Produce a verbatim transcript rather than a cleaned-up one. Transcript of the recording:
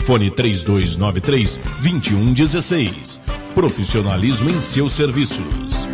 Fone três dois nove três, dois um um seis. Profissionalismo em seus serviços.